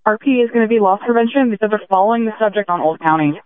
RP is going to be loss prevention because they're following the subject on Old County.